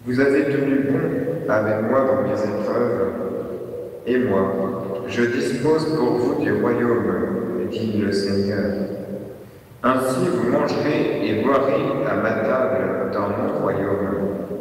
Vous avez tenu bon avec moi dans mes épreuves, et moi, je dispose pour vous du royaume, dit le Seigneur. Ainsi vous mangerez et boirez à ma table dans mon royaume.